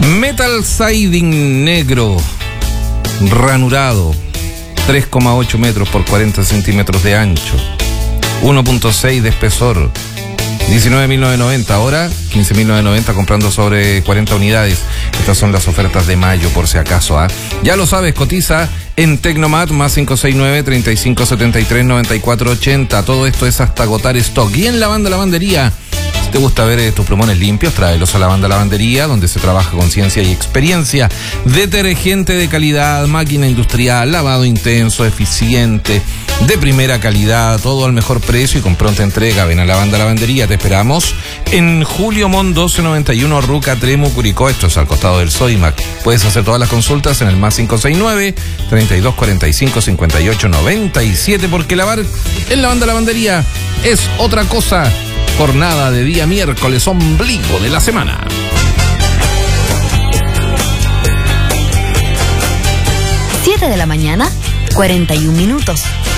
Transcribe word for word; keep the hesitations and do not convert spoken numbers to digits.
Metal Siding negro, ranurado, tres coma ocho metros por cuarenta centímetros de ancho, uno punto seis de espesor, diecinueve mil novecientos noventa, ahora quince mil novecientos noventa comprando sobre cuarenta unidades. Estas son las ofertas de mayo, por si acaso. ¿eh? Ya lo sabes, cotiza en Tecnomat, más cinco seis nueve, treinta y cinco setenta y tres, noventa y cuatro ochenta. Todo esto es hasta agotar stock. Y en Lavanda Lavandería, si te gusta ver eh, tus plumones limpios, tráelos a Lavanda Lavandería, donde se trabaja con ciencia y experiencia. Detergente de calidad, máquina industrial, lavado intenso, eficiente, de primera calidad, todo al mejor precio y con pronta entrega. Ven a Lavanda Lavandería, te esperamos en Julio Mon doce noventa y uno, Ruca, Tremo, Curicó. Esto es al costado del Sodimac. Puedes hacer todas las consultas en el más cinco seis nueve, treinta y dos cuarenta y cinco, cincuenta y ocho noventa y siete, porque lavar en Lavanda Lavandería es otra cosa. Jornada de día miércoles, ombligo de la semana. siete de la mañana, cuarenta y un minutos.